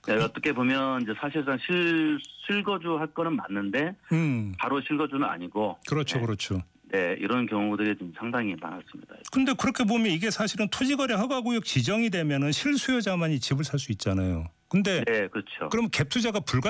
네, 어떻게 보면 이제 사실상 실거주 할 거는 맞는데 바로 실거주는 아니고. 그렇죠, 네. 그렇죠. 네, 이런 경우들이 좀 상당히 많았습니다. 근데 그렇게 보면 이게 사실은 토지거래 허가구역 지정이 되면은 실수요자만이 집을 살 수 있잖아요. 근데 네, 그렇죠. 그럼 갭 투자가 불가